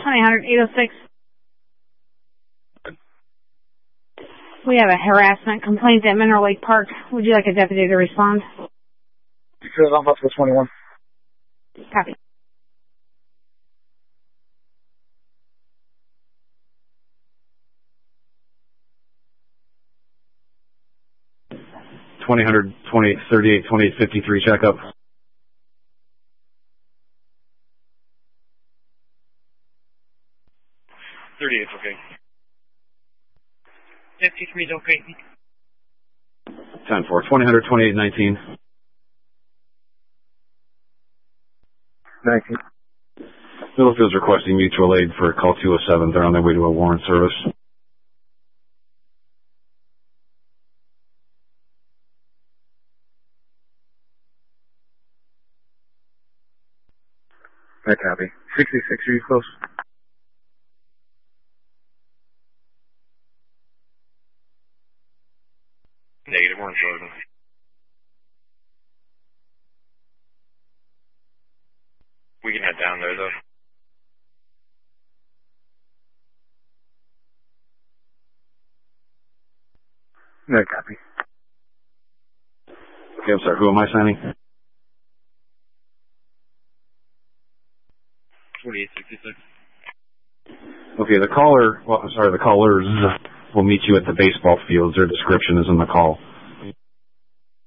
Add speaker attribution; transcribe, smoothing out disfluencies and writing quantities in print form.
Speaker 1: 806. We have a harassment complaint at Mineral Lake Park. Would you like a deputy to respond?
Speaker 2: Because I'm up to 21.
Speaker 1: Copy.
Speaker 3: $20,100, 28, 38, 28, 53 checkup.
Speaker 4: 38's okay.
Speaker 5: 53's okay.
Speaker 3: 10-4, 20, 28, 19.
Speaker 2: 19.
Speaker 3: Mittelfield's requesting mutual aid for call 207. They're on their way to a warrant service.
Speaker 2: I copy. 66, are you close?
Speaker 4: Negative, we're in Jordan. We can head down there, though.
Speaker 2: No copy.
Speaker 3: Okay, I'm sorry, who am I signing?
Speaker 4: 2866.
Speaker 3: Okay, the callers will meet you at the baseball fields. Their description is in the call.